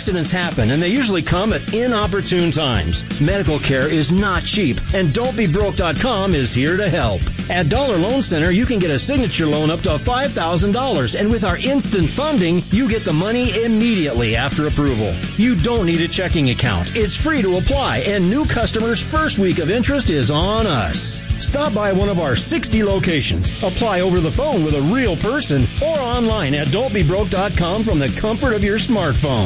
Accidents happen, and they usually come at inopportune times. Medical care is not cheap, and Don'tBeBroke.com is here to help. At Dollar Loan Center, you can get a signature loan up to $5,000, and with our instant funding, you get the money immediately after approval. You don't need a checking account. It's free to apply, and new customers' first week of interest is on us. Stop by one of our 60 locations. Apply over the phone with a real person or online at Don'tBeBroke.com from the comfort of your smartphone.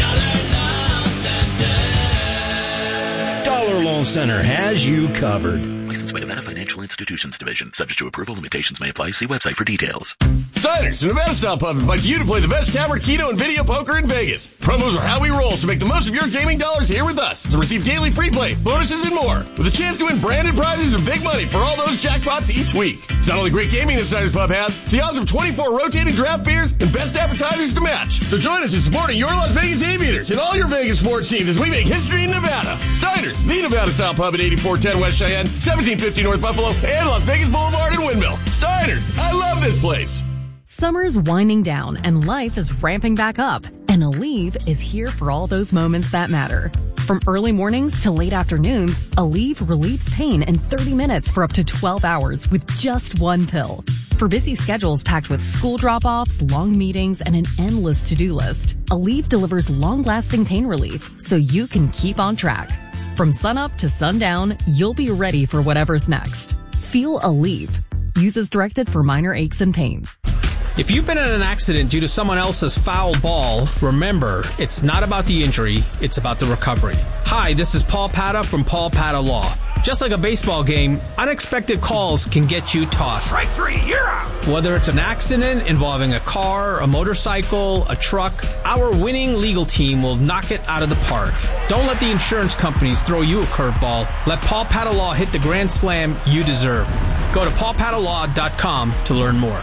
Dollar Loan Center has you covered. Licensed by Nevada Financial Institutions Division. Subject to approval, limitations may apply. See website for details. Steiner's, the Nevada Style Pub, invites you to play the best tavern, keno, and video poker in Vegas. Promos are how we roll, so make the most of your gaming dollars here with us to receive daily free play, bonuses, and more, with a chance to win branded prizes and big money for all those jackpots each week. It's not only great gaming that Steiner's Pub has, it's the awesome 24 rotating draft beers and best appetizers to match. So join us in supporting your Las Vegas Aviators and all your Vegas sports teams as we make history in Nevada. Steiner's, the Nevada Style Pub at 8410 West Cheyenne, 1750 North Buffalo, and Las Vegas Boulevard and Windmill. Steiner's, I love this place. Summer's winding down and life is ramping back up, and Aleve is here for all those moments that matter. From early mornings to late afternoons, Aleve relieves pain in 30 minutes for up to 12 hours with just one pill. For busy schedules packed with school drop-offs, long meetings, and an endless to-do list, Aleve delivers long-lasting pain relief so you can keep on track. From sunup to sundown, you'll be ready for whatever's next. Feel Aleve. Use as directed for minor aches and pains. If you've been in an accident due to someone else's foul ball, remember, it's not about the injury, it's about the recovery. Hi, this is Paul Pata from Paul Pata Law. Just like a baseball game, unexpected calls can get you tossed. Strike three, you're out. Whether it's an accident involving a car, a motorcycle, a truck, our winning legal team will knock it out of the park. Don't let the insurance companies throw you a curveball. Let Paul Pata Law hit the grand slam you deserve. Go to paulpatalaw.com to learn more.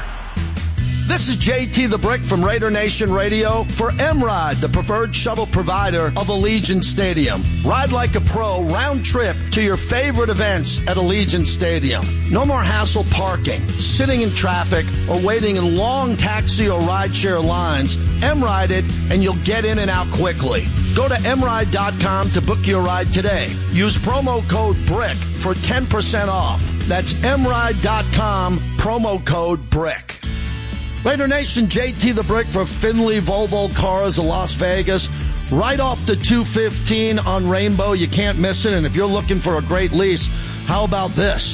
This is JT the Brick from Raider Nation Radio for M-Ride, the preferred shuttle provider of Allegiant Stadium. Ride like a pro, round trip to your favorite events at Allegiant Stadium. No more hassle parking, sitting in traffic, or waiting in long taxi or rideshare lines. M-Ride it, and you'll get in and out quickly. Go to mride.com to book your ride today. Use promo code BRICK for 10% off. That's mride.com, promo code BRICK. Raider Nation, JT the Brick for Finley Volvo Cars of Las Vegas. Right off the 215 on Rainbow. You can't miss it. And if you're looking for a great lease, how about this?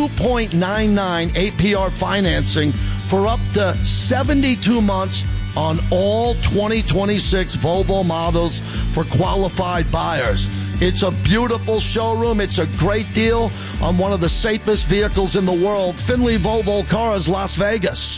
2.99 APR financing for up to 72 months on all 2026 Volvo models for qualified buyers. It's a beautiful showroom. It's a great deal on one of the safest vehicles in the world. Finley Volvo Cars, Las Vegas.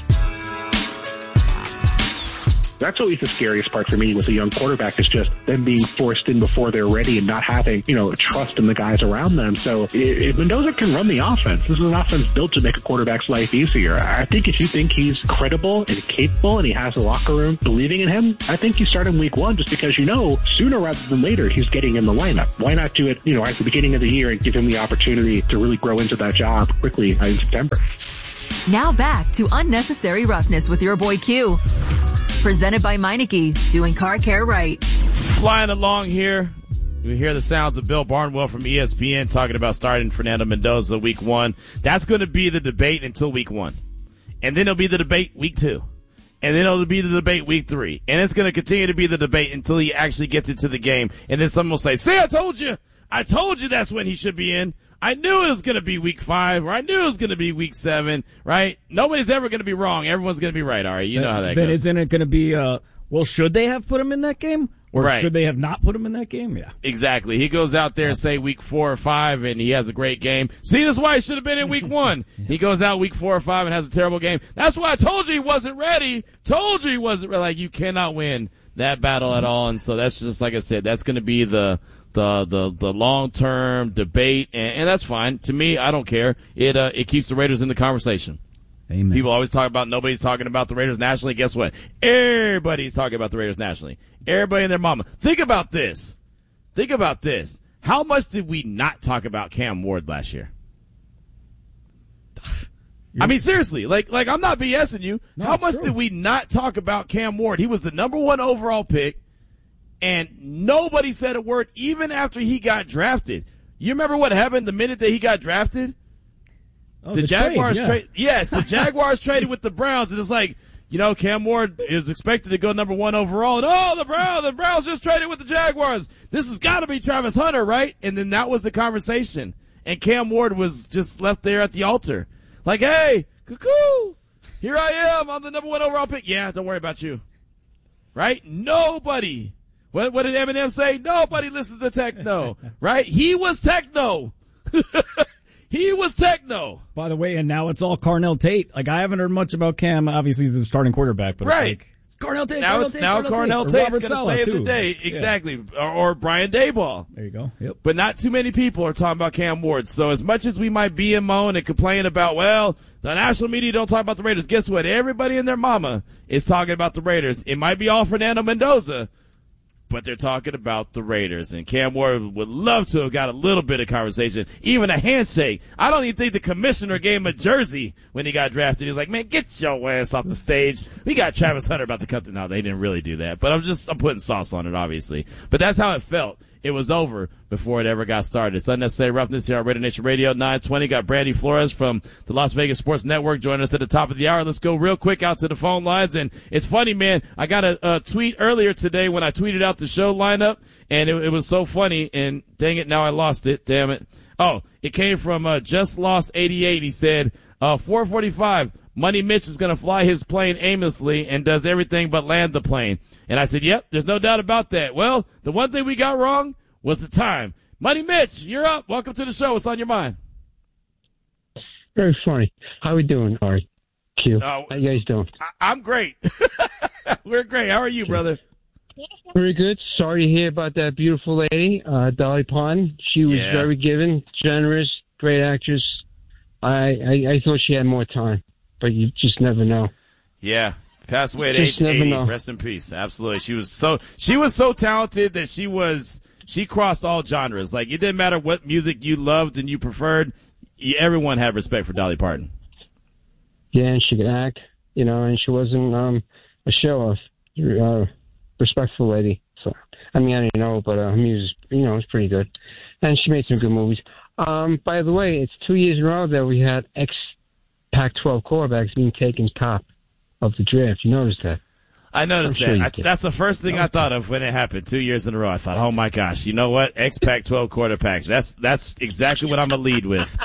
That's always the scariest part for me with a young quarterback is just them being forced in before they're ready and not having, trust in the guys around them. So if Mendoza can run the offense, this is an offense built to make a quarterback's life easier. I think if you think he's credible and capable and he has a locker room believing in him, I think you start him week one just because sooner rather than later he's getting in the lineup. Why not do it, at the beginning of the year and give him the opportunity to really grow into that job quickly in September. Now back to Unnecessary Roughness with your boy Q. Presented by Meineke, doing car care right. Flying along here. We hear the sounds of Bill Barnwell from ESPN talking about starting Fernando Mendoza week one. That's going to be the debate until week one. And then it'll be the debate week two. And then it'll be the debate week three. And it's going to continue to be the debate until he actually gets into the game. And then someone will say, see, I told you that's when he should be in. I knew it was going to be week 5, or I knew it was going to be week 7, right? Nobody's ever going to be wrong. Everyone's going to be right, all right? You know how that goes. Then isn't it going to be, should they have put him in that game? Or right. Should they have not put him in that game? Yeah. Exactly. He goes out there, say, week 4 or 5, and he has a great game. See, that's why he should have been in week 1. He goes out week 4 or 5 and has a terrible game. That's why I told you he wasn't ready. Told you he wasn't ready. Like, you cannot win that battle at all. And so that's just, like I said, that's going to be the long-term debate, and that's fine. To me, I don't care. It keeps the Raiders in the conversation. Amen. People always talk about nobody's talking about the Raiders nationally. Guess what? Everybody's talking about the Raiders nationally. Everybody and their mama. Think about this. How much did we not talk about Cam Ward last year? I mean, seriously, like I'm not BSing you. No, How much true. did we not talk about Cam Ward? He was the number 1 overall pick. and nobody said a word even after he got drafted. You remember what happened the minute that he got drafted? Oh, the Jaguars trade. Yes, the Jaguars traded with the Browns, and it's like, Cam Ward is expected to go number 1 overall, and the Browns just traded with the Jaguars. This has got to be Travis Hunter, right? And then that was the conversation, and Cam Ward was just left there at the altar, like, hey, cuckoo, here I am, I'm the number 1 overall pick. Yeah, don't worry about you, right? Nobody. What did Eminem say? Nobody listens to techno, right? He was techno. He was techno. By the way, and now it's all Carnell Tate. Like, I haven't heard much about Cam. Obviously, he's the starting quarterback, but right. It's Carnell Tate. Now Carnell Tate's going to save the day. Exactly. Yeah. Or Brian Daboll. There you go. Yep. But not too many people are talking about Cam Ward. So as much as we might be and moan and complain about, well, the national media don't talk about the Raiders, guess what? Everybody and their mama is talking about the Raiders. It might be all Fernando Mendoza, but they're talking about the Raiders. And Cam Ward would love to have got a little bit of conversation, even a handshake. I don't even think the commissioner gave him a jersey when he got drafted. He was like, man, get your ass off the stage. We got Travis Hunter about to cut the... No, they didn't really do that. But I'm putting sauce on it, obviously. But that's how it felt. It was over before it ever got started. It's Unnecessary Roughness here on Raider Nation Radio 920. Got Brandy Flores from the Las Vegas Sports Network joining us at the top of the hour. Let's go real quick out to the phone lines. And it's funny, man. I got a tweet earlier today when I tweeted out the show lineup, and it was so funny. And dang it, now I lost it. Damn it. Oh, it came from Just Lost 88. He said, 4:45. Money Mitch is going to fly his plane aimlessly and does everything but land the plane. And I said, yep, there's no doubt about that. Well, the one thing we got wrong was the time. Money Mitch, you're up. Welcome to the show. What's on your mind? Very funny. How we doing, Ari? Q. How you guys doing? I'm great. We're great. How are you, brother? Very good. Sorry to hear about that beautiful lady, Dolly Parton. She was very giving, generous, great actress. I thought she had more time, but you just never know. Yeah. Passed away at age 80. Rest in peace. Absolutely. She was so talented that she crossed all genres. Like, it didn't matter what music you loved and you preferred. Everyone had respect for Dolly Parton. Yeah, and she could act, and she wasn't a show-off, respectful lady. So, I don't know, but her music, was pretty good. And she made some good movies. By the way, it's 2 years in a row that we had ex-Pac-12 quarterbacks being taken top of the draft. You noticed that? I noticed that. That's the first thing I thought of when it happened 2 years in a row. I thought, oh my gosh, you know what? Ex-Pac-12 quarterbacks. That's exactly what I'm going to lead with.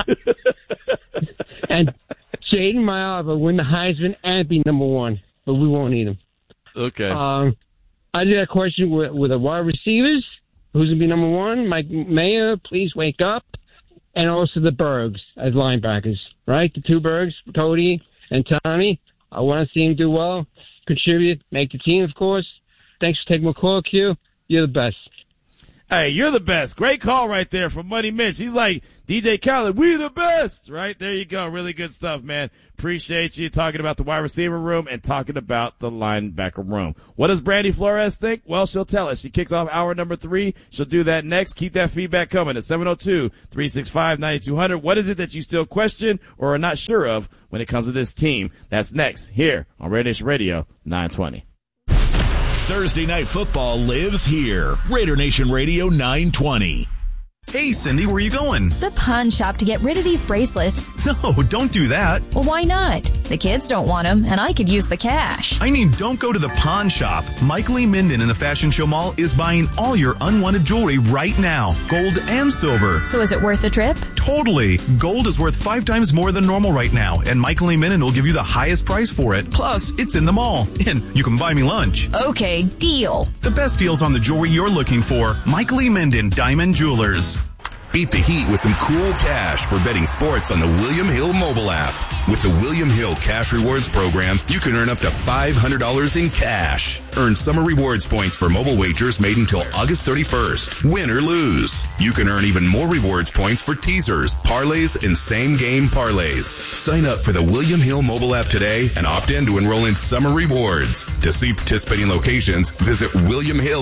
And Jaden Miles will win the Heisman and be number 1, but we won't need him. Okay. I did a question with the wide receivers. Who's going to be number 1? Mike Mayer, please wake up. And also the Bergs as linebackers, right? The 2 Bergs, Cody and Tommy. I want to see him do well, contribute, make the team, of course. Thanks for taking my call, Q. You're the best. Hey, you're the best. Great call right there from Money Mitch. He's like DJ Khaled, we the best. Right? There you go. Really good stuff, man. Appreciate you talking about the wide receiver room and talking about the linebacker room. What does Brandy Flores think? Well, she'll tell us. She kicks off hour number 3. She'll do that next. Keep that feedback coming at 702-365-9200. What is it that you still question or are not sure of when it comes to this team? That's next here on Raider Nation Radio 920. Thursday Night Football lives here. Raider Nation Radio 920. Hey, Cindy, where are you going? The pawn shop to get rid of these bracelets. No, don't do that. Well, why not? The kids don't want them, and I could use the cash. I mean, don't go to the pawn shop. Mike Lee Minden in the Fashion Show Mall is buying all your unwanted jewelry right now. Gold and silver. So is it worth the trip? Totally. Gold is worth 5 times more than normal right now, and Mike Lee Minden will give you the highest price for it. Plus, it's in the mall, and you can buy me lunch. Okay, deal. The best deals on the jewelry you're looking for. Mike Lee Minden Diamond Jewelers. Beat the heat with some cool cash for betting sports on the William Hill mobile app. With the William Hill Cash Rewards program, you can earn up to $500 in cash. Earn summer rewards points for mobile wagers made until August 31st. Win or lose. You can earn even more rewards points for teasers, parlays, and same-game parlays. Sign up for the William Hill mobile app today and opt in to enroll in summer rewards. To see participating locations, visit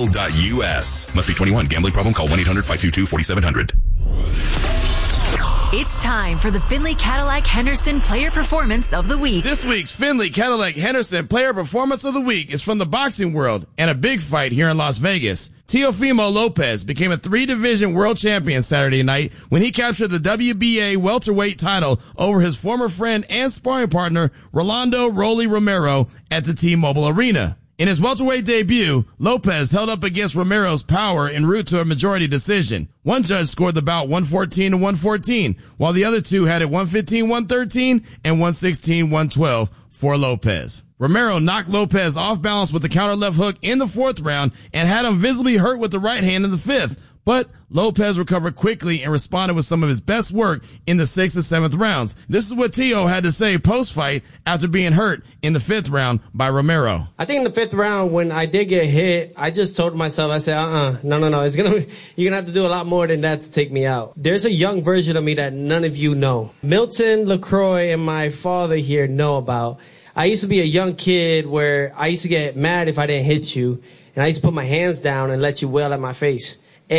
williamhill.us. Must be 21. Gambling problem? Call 1-800-522-4700. It's time for the Findlay Cadillac Henderson Player Performance of the Week. This week's Findlay Cadillac Henderson Player Performance of the Week is from the boxing world and a big fight here in Las Vegas. Teofimo Lopez became a 3-division world champion Saturday night when he captured the WBA welterweight title over his former friend and sparring partner, Rolando Rolly Romero, at the T-Mobile Arena. In his welterweight debut, Lopez held up against Romero's power en route to a majority decision. One judge scored the bout 114-114, while the other two had it 115-113 and 116-112 for Lopez. Romero knocked Lopez off balance with the counter left hook in the 4th round and had him visibly hurt with the right hand in the 5th. But Lopez recovered quickly and responded with some of his best work in the 6th and 7th rounds. This is what Teo had to say post-fight after being hurt in the 5th round by Romero. I think in the 5th round, when I did get hit, I just told myself, I said, no. You're going to have to do a lot more than that to take me out. There's a young version of me that none of you know. Milton LaCroix and my father here know about. I used to be a young kid where I used to get mad if I didn't hit you, and I used to put my hands down and let you wail at my face.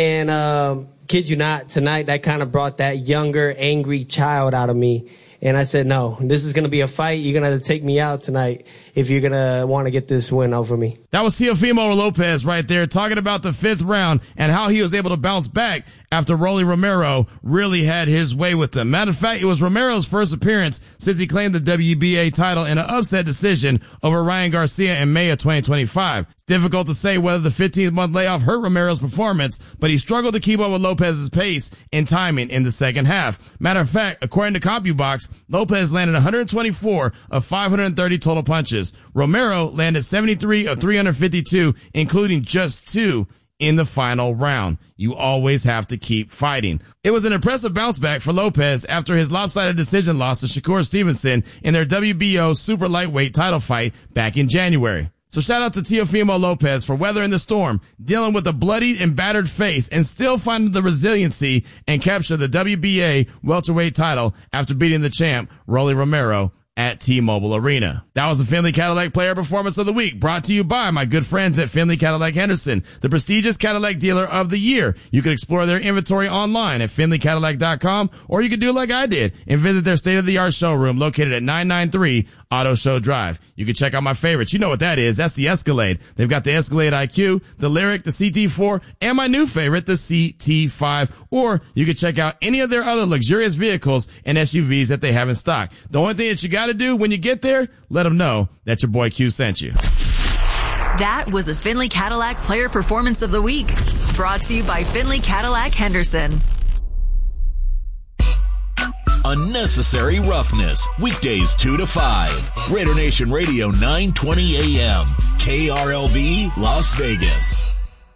And kid you not, tonight that kind of brought that younger, angry child out of me. And I said, no, this is going to be a fight. You're going to have to take me out tonight if you're going to want to get this win over me. That was Teofimo Lopez right there talking about the 5th round and how he was able to bounce back after Rolly Romero really had his way with him. Matter of fact, it was Romero's first appearance since he claimed the WBA title in an upset decision over Ryan Garcia in May of 2025. Difficult to say whether the 15-month layoff hurt Romero's performance, but he struggled to keep up with Lopez's pace and timing in the second half. Matter of fact, according to CompuBox, Lopez landed 124 of 530 total punches. Romero landed 73 of 352, including just 2 in the final round. You always have to keep fighting. It was an impressive bounce back for Lopez after his lopsided decision loss to Shakur Stevenson in their WBO super lightweight title fight back in January. So shout out to Teofimo Lopez for weathering the storm, dealing with a bloodied and battered face, and still finding the resiliency and capture the WBA welterweight title after beating the champ, Rolly Romero, at T-Mobile Arena. That was the Findlay Cadillac Player Performance of the Week, brought to you by my good friends at Findlay Cadillac Henderson, the prestigious Cadillac dealer of the year. You can explore their inventory online at FindlayCadillac.com, or you can do like I did and visit their state-of-the-art showroom located at 993 Auto Show Drive. You can check out my favorites. You know what that is. That's the Escalade. They've got the Escalade IQ, the Lyric, the CT4, and my new favorite, the CT5. Or you can check out any of their other luxurious vehicles and SUVs that they have in stock. The only thing that you got to do when you get there, let them know that your boy Q sent you. That was the Findlay Cadillac Player Performance of the Week, brought to you by Findlay Cadillac Henderson. Unnecessary Roughness, weekdays 2 to 5. Raider Nation Radio 920 AM, KRLV, Las Vegas.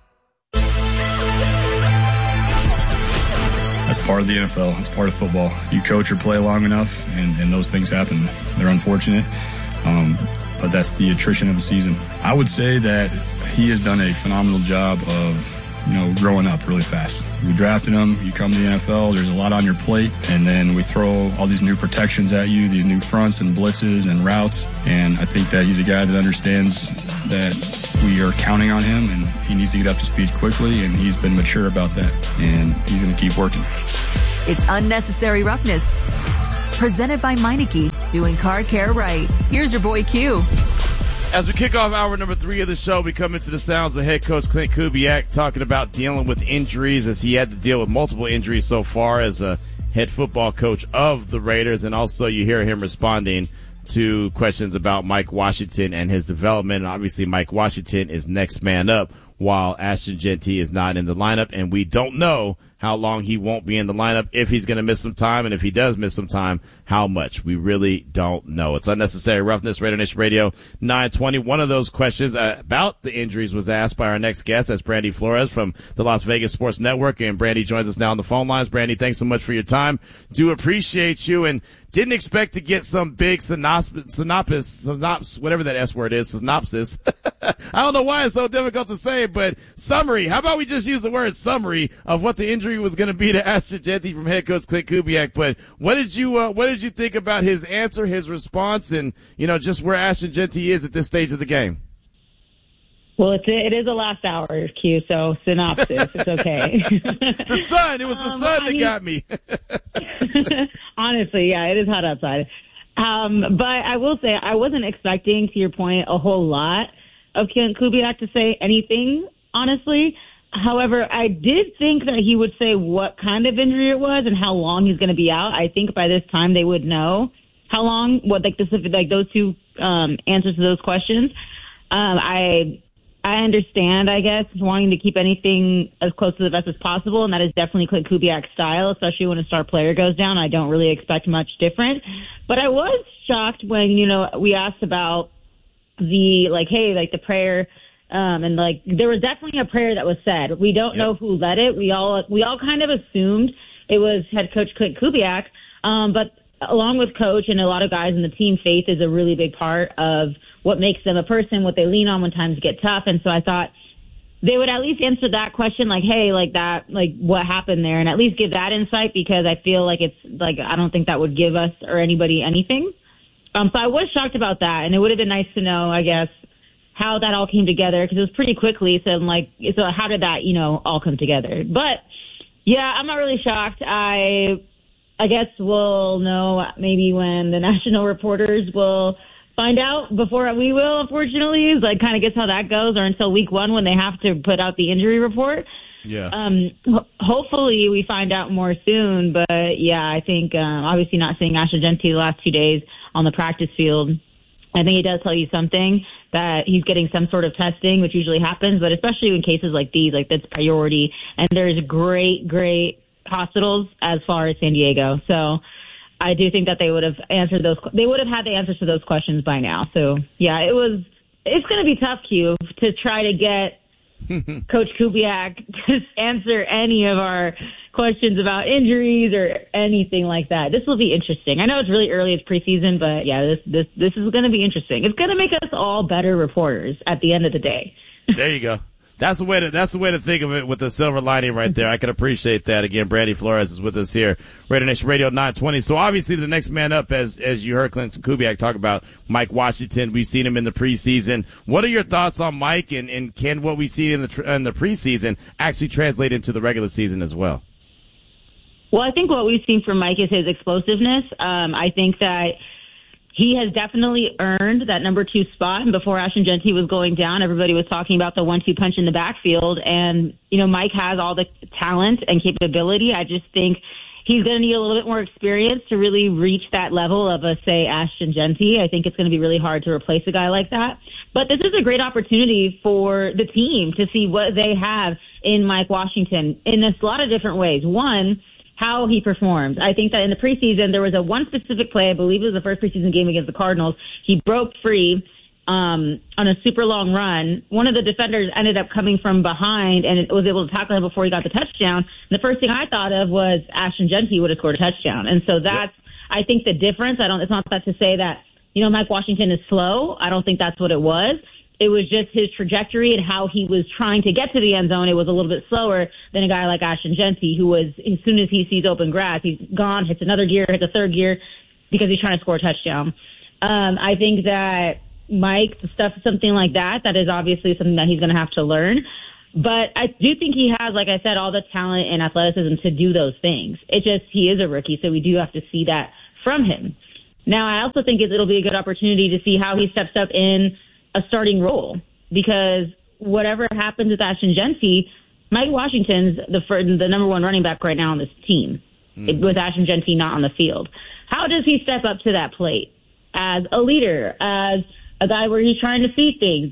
That's part of the NFL. That's part of football. You coach or play long enough, and those things happen. They're unfortunate, but that's the attrition of a season. I would say that he has done a phenomenal job of, growing up really fast. We drafted him. You come to the NFL, there's a lot on your plate, and then we throw all these new protections at you, these new fronts and blitzes and routes, and I think that he's a guy that understands that we are counting on him, and he needs to get up to speed quickly, and he's been mature about that, and he's going to keep working. It's Unnecessary Roughness, presented by Meineke, doing car care right. Here's your boy Q. As we kick off hour number 3 of the show, we come into the sounds of head coach Clint Kubiak talking about dealing with injuries, as he had to deal with multiple injuries so far as a head football coach of the Raiders. And also you hear him responding to questions about Mike Washington and his development. And obviously Mike Washington is next man up while Ashton Jeanty is not in the lineup. And we don't know how long he won't be in the lineup, if he's going to miss some time, and if he does miss some time, how much. We really don't know. It's Unnecessary Roughness, Raider Nation Radio 920. One of those questions about the injuries was asked by our next guest. That's Brandy Flores from the Las Vegas Sports Network, and Brandy joins us now on the phone lines. Brandy, thanks so much for your time. Do appreciate you, and didn't expect to get some big synopsis, whatever that S word is, synopsis. I don't know why it's so difficult to say, but summary. How about we just use the word summary of what the injury was going to be to Ashton Jeanty from head coach Clint Kubiak? But what did you think about his answer, his response, and just where Ashton Jeanty is at this stage of the game? Well, it is the last hour, Q, so synopsis. It's okay. The sun. It was the sun that got me. Honestly, yeah, it is hot outside. But I will say I wasn't expecting, to your point, a whole lot of Ken Kubiak to say anything, honestly. However, I did think that he would say what kind of injury it was and how long he's going to be out. I think by this time they would know how long, what like those two answers to those questions. I understand, I guess, wanting to keep anything as close to the vest as possible, and that is definitely Clint Kubiak's style, especially when a star player goes down. I don't really expect much different. But I was shocked when, we asked about the prayer, and like there was definitely a prayer that was said. We don't know who led it. We all kind of assumed it was head coach Clint Kubiak, but along with coach and a lot of guys in the team, faith is a really big part of what makes them a person, what they lean on when times get tough. And so I thought they would at least answer that question, like, hey, like that, like what happened there, and at least give that insight, because I feel like it's like, I don't think that would give us or anybody anything. So I was shocked about that, and it would have been nice to know, I guess, how that all came together, because it was pretty quickly. So how did that, all come together? But yeah, I'm not really shocked. I guess we'll know maybe when the national reporters will find out before we will, unfortunately. Is like kind of guess how that goes, or until week 1 when they have to put out the injury report. Yeah. Hopefully we find out more soon. But yeah, I think obviously not seeing Ashton Jeanty the last 2 days on the practice field, I think it does tell you something, that he's getting some sort of testing, which usually happens, but especially in cases like these, like that's priority. And there's great hospitals as far as San Diego. So I do think that they would have answered they would have had the answers to those questions by now. So yeah, it's going to be tough, Q, to try to get Coach Kubiak to answer any of our questions about injuries or anything like that. This will be interesting. I know it's really early, it's preseason, but yeah, this is going to be interesting. It's going to make us all better reporters at the end of the day. There you go. That's the way to think of it, with the silver lining right there. I can appreciate that. Again, Brandy Flores is with us here, Raider Nation Radio 920. So obviously the next man up, as you heard Clint Kubiak talk about, Mike Washington. We've seen him in the preseason. What are your thoughts on Mike, and can what we see in the preseason actually translate into the regular season as well? Well, I think what we've seen from Mike is his explosiveness. I think that he has definitely earned that number 2 spot. And before Ashton Jeanty was going down, everybody was talking about the 1-2 punch in the backfield. And, Mike has all the talent and capability. I just think he's going to need a little bit more experience to really reach that level of say, Ashton Jeanty. I think it's going to be really hard to replace a guy like that. But this is a great opportunity for the team to see what they have in Mike Washington in a lot of different ways. One, how he performs. I think that in the preseason, there was one specific play, I believe it was the first preseason game against the Cardinals. He broke free on a super long run. One of the defenders ended up coming from behind and was able to tackle him before he got the touchdown. And the first thing I thought of was Ashton Jeanty would have scored a touchdown. And so that's, I think, the difference. It's not that to say that, Mike Washington is slow. I don't think that's what it was. It was just his trajectory and how he was trying to get to the end zone. It was a little bit slower than a guy like Ashton Jeanty, who was, as soon as he sees open grass, he's gone, hits another gear, hits a third gear, because he's trying to score a touchdown. I think that Mike, something like that is obviously something that he's going to have to learn. But I do think he has, like I said, all the talent and athleticism to do those things. He is a rookie, so we do have to see that from him. Now, I also think it'll be a good opportunity to see how he steps up in a starting role, because whatever happens with Ashton Jeanty, Mike Washington's the number 1 running back right now on this team, with Ashton Jeanty not on the field. How does he step up to that plate as a leader, as a guy where he's trying to see things?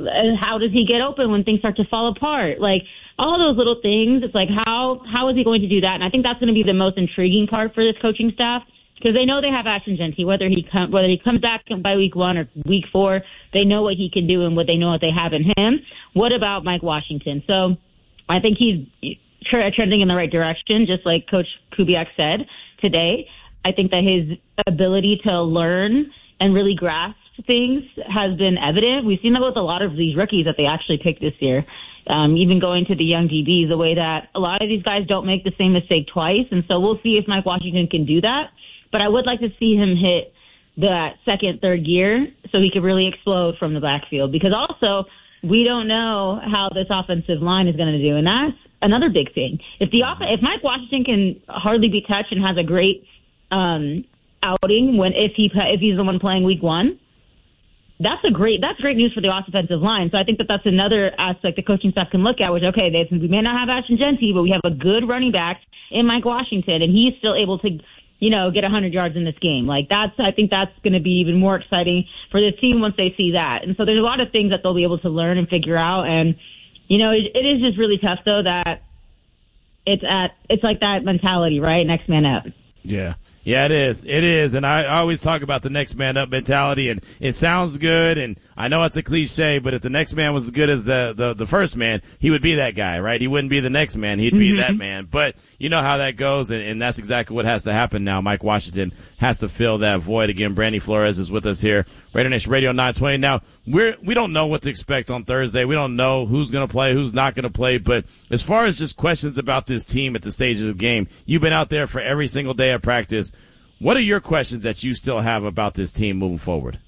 How does he get open when things start to fall apart? Like all those little things. It's like how is he going to do that? And I think that's going to be the most intriguing part for this coaching staff, because they know they have Ashton Jeanty, whether he comes back by week 1 or week 4, they know what he can do and they know what they have in him. What about Mike Washington? So I think he's trending in the right direction, just like Coach Kubiak said today. I think that his ability to learn and really grasp things has been evident. We've seen that with a lot of these rookies that they actually picked this year. Even going to the young DBs, the way that a lot of these guys don't make the same mistake twice. And so we'll see if Mike Washington can do that. But I would like to see him hit that second, third gear so he could really explode from the backfield. Because also, we don't know how this offensive line is going to do, and that's another big thing. If if Mike Washington can hardly be touched and has a great outing if he's the one playing week 1, that's great news for the offensive line. So I think that's another aspect the coaching staff can look at, which, okay, we may not have Ashton Jeanty, but we have a good running back in Mike Washington, and he's still able to, get 100 yards in this game. I think that's going to be even more exciting for the team once they see that. And so there's a lot of things that they'll be able to learn and figure out. And, it is just really tough, though, that it's like that mentality, right? Next man up. Yeah. Yeah, it is. It is. And I always talk about the next man up mentality, and it sounds good. And I know it's a cliche, but if the next man was as good as the first man, he would be that guy, right? He wouldn't be the next man. He'd be that man. But you know how that goes. And that's exactly what has to happen now. Mike Washington has to fill that void. Again, Brandy Flores is with us here. Raider Nation Radio 920. Now, we don't know what to expect on Thursday. We don't know who's going to play, who's not going to play. But as far as just questions about this team at the stage of the game, you've been out there for every single day of practice. What are your questions that you still have about this team moving forward?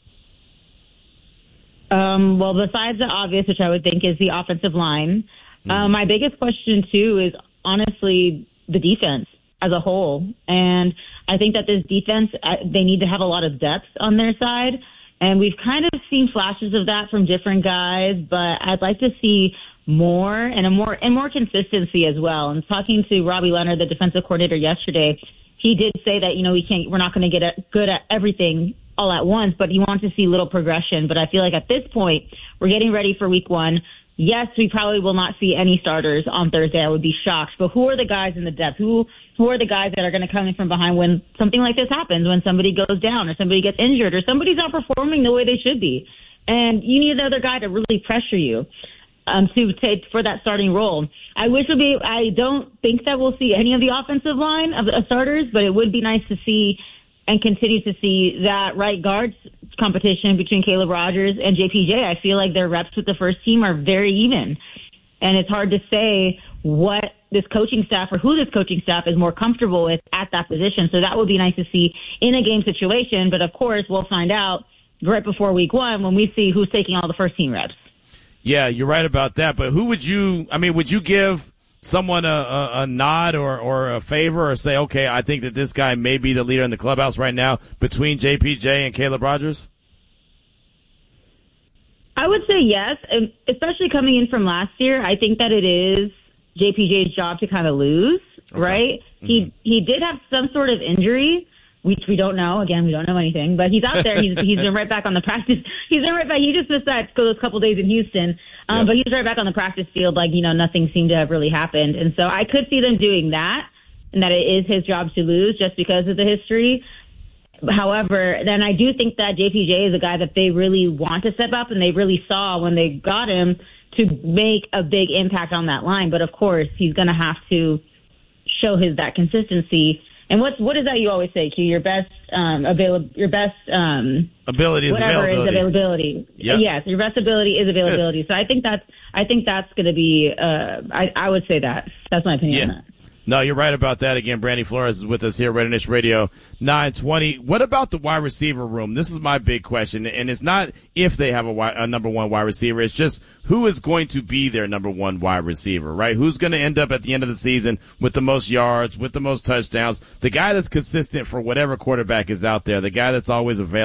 Well, besides the obvious, which I would think is the offensive line, my biggest question, too, is honestly the defense as a whole. And I think that this defense, they need to have a lot of depth on their side. And we've kind of seen flashes of that from different guys, but I'd like to see more and more consistency as well. And talking to Robbie Leonard, the defensive coordinator, yesterday, he did say that, we're not going to get good at everything all at once, but he wants to see little progression. But I feel like at this point, we're getting ready for week 1. Yes, we probably will not see any starters on Thursday. I would be shocked. But who are the guys in the depth? Who are the guys that are going to come in from behind when something like this happens, when somebody goes down or somebody gets injured or somebody's not performing the way they should be? And you need another guy to really pressure you for that starting role. I don't think that we'll see any of the offensive line of starters, but it would be nice to see and continue to see that right guard competition between Caleb Rogers and JPJ. I feel like their reps with the first team are very even. And it's hard to say what this coaching staff or who this coaching staff is more comfortable with at that position. So that would be nice to see in a game situation. But, of course, we'll find out right before week 1 when we see who's taking all the first team reps. Yeah, you're right about that. But would you give someone a nod or a favor or say, okay, I think that this guy may be the leader in the clubhouse right now between JPJ and Caleb Rogers? I would say yes, and especially coming in from last year. I think that it is JPJ's job to kind of lose, right? Mm-hmm. He did have some sort of injury, which we don't know. Again, we don't know anything, but he's out there. He's been right back on the practice. He's been right back. He just missed those couple days in Houston, but he's right back on the practice field. Nothing seemed to have really happened, and so I could see them doing that, and that it is his job to lose just because of the history. However, then I do think that JPJ is a guy that they really want to step up, and they really saw when they got him to make a big impact on that line. But of course, he's going to have to show that consistency. And what is that you always say, Q? Your best ability is availability. Yep. Yes, your best ability is availability. So I think that's going to be. I would say that's my opinion on that. No, you're right about that. Again, Brandy Flores is with us here, Raider Nation Radio 920. What about the wide receiver room? This is my big question, and it's not if they have a number one wide receiver. It's just who is going to be their number one wide receiver, right? Who's going to end up at the end of the season with the most yards, with the most touchdowns, the guy that's consistent for whatever quarterback is out there, the guy that's always available.